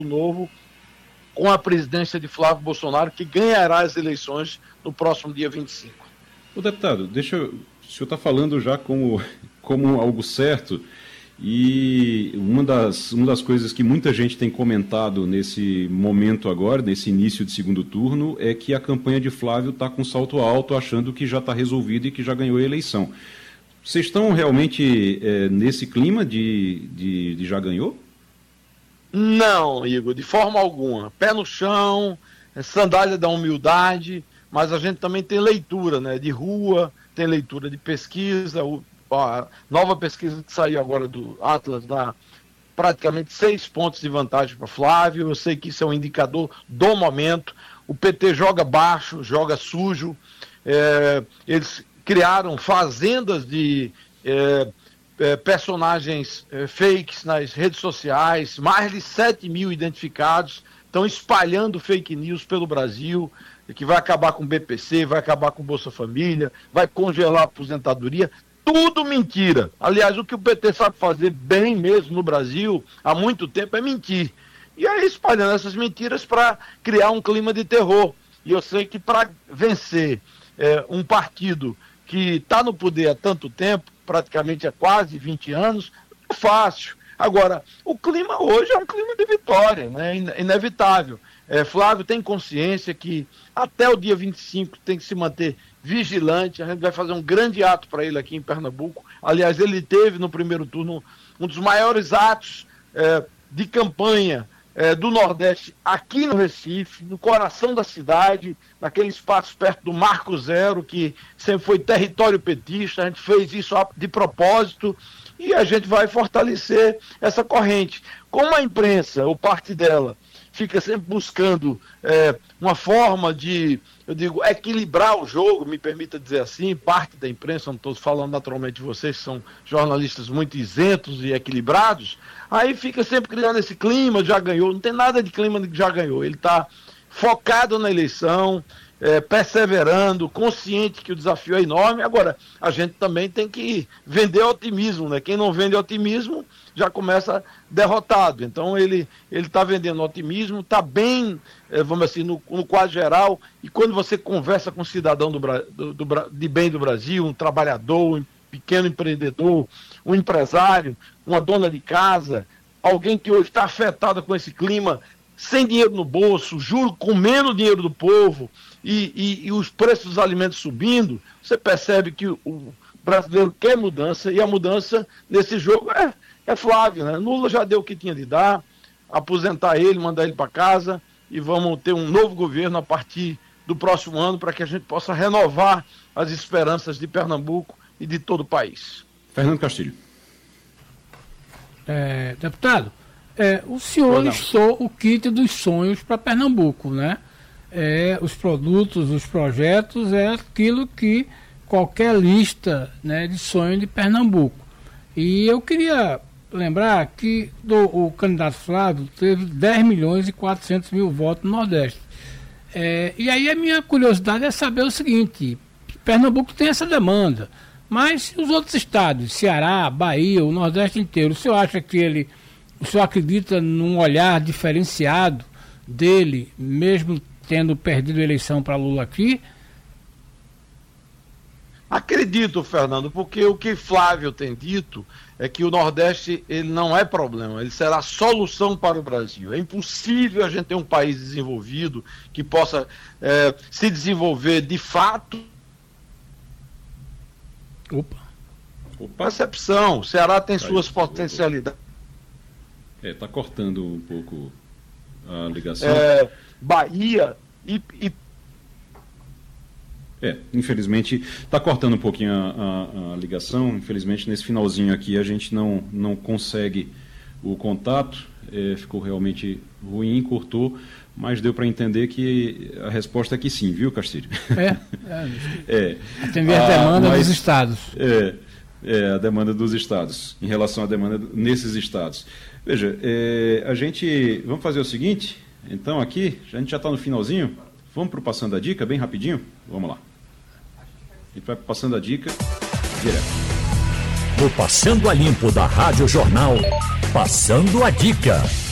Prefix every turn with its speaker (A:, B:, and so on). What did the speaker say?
A: novo com a presidência de Flávio Bolsonaro, que ganhará as eleições no próximo dia 25.
B: O deputado, o senhor está falando já como algo certo, e uma das coisas que muita gente tem comentado nesse momento agora, nesse início de segundo turno, é que a campanha de Flávio está com salto alto, achando que já está resolvido e que já ganhou a eleição. Vocês estão realmente nesse clima de já ganhou?
A: Não, Igor, de forma alguma. Pé no chão, sandália da humildade, mas a gente também tem leitura, né, de rua, tem leitura de pesquisa. A nova pesquisa que saiu agora do Atlas dá praticamente 6 pontos de vantagem para Flávio. Eu sei que isso é um indicador do momento. O PT joga baixo, joga sujo. Eles criaram fazendas de personagens fakes nas redes sociais, mais de 7 mil identificados, estão espalhando fake news pelo Brasil, que vai acabar com o BPC, vai acabar com o Bolsa Família, vai congelar a aposentadoria. Tudo mentira. Aliás, o que o PT sabe fazer bem mesmo no Brasil há muito tempo é mentir. E aí espalhando essas mentiras para criar um clima de terror. E eu sei que para vencer um partido que está no poder há tanto tempo, praticamente há quase 20 anos, é fácil. Agora, o clima hoje é um clima de vitória, né? Inevitável. Flávio tem consciência que até o dia 25 tem que se manter vigilante. A gente vai fazer um grande ato para ele aqui em Pernambuco. Aliás, ele teve no primeiro turno um dos maiores atos de campanha do Nordeste aqui no Recife, no coração da cidade, naquele espaço perto do Marco Zero, que sempre foi território petista. A gente fez isso de propósito e a gente vai fortalecer essa corrente. Como a imprensa, ou parte dela, fica sempre buscando uma forma de, eu digo, equilibrar o jogo, me permita dizer assim, parte da imprensa, não estou falando naturalmente de vocês, que são jornalistas muito isentos e equilibrados, aí fica sempre criando esse clima de já ganhou. Não tem nada de clima de já ganhou. Ele está focado na eleição, perseverando, consciente que o desafio é enorme. Agora, a gente também tem que vender otimismo, né? Quem não vende otimismo já começa derrotado. Então ele está vendendo otimismo, está bem, vamos assim, no quadro geral. E quando você conversa com um cidadão de bem do Brasil, um trabalhador, um pequeno empreendedor, um empresário, uma dona de casa, alguém que hoje está afetado com esse clima, sem dinheiro no bolso, juro, comendo o dinheiro do povo e os preços dos alimentos subindo, você percebe que o brasileiro quer mudança, e a mudança nesse jogo é Flávio, né? Lula já deu o que tinha de dar, aposentar ele, mandar ele para casa, e vamos ter um novo governo a partir do próximo ano para que a gente possa renovar as esperanças de Pernambuco e de todo o país.
B: Fernando Castilho.
C: Deputado, o senhor listou o kit dos sonhos para Pernambuco, né? Os produtos, os projetos, é aquilo que qualquer lista, né, de sonho de Pernambuco. E eu queria lembrar que o candidato Flávio teve 10 milhões e 400 mil votos no Nordeste. E aí a minha curiosidade é saber o seguinte: Pernambuco tem essa demanda, mas os outros estados, Ceará, Bahia, o Nordeste inteiro, o senhor acha que o senhor acredita num olhar diferenciado dele, mesmo tendo perdido a eleição para Lula aqui?
A: Acredito, Fernando, porque o que Flávio tem dito é que o Nordeste ele não é problema, ele será solução para o Brasil. É impossível a gente ter um país desenvolvido que possa se desenvolver de fato.
B: Opa.
A: Percepção, o Ceará tem suas potencialidades.
B: Está cortando um pouco a ligação.
A: Bahia e
B: infelizmente está cortando um pouquinho a ligação. Infelizmente nesse finalzinho aqui a gente não consegue o contato. Ficou realmente ruim, cortou, mas deu para entender que a resposta é que sim, viu, Castilho?
C: Atender a demanda dos estados.
B: A demanda dos estados, em relação à demanda nesses estados. Veja, vamos fazer o seguinte, então aqui, a gente já está no finalzinho, vamos para o Passando a Dica, bem rapidinho? Vamos lá. A gente vai passando a dica direto.
D: No Passando a Limpo da Rádio Jornal, Passando a Dica.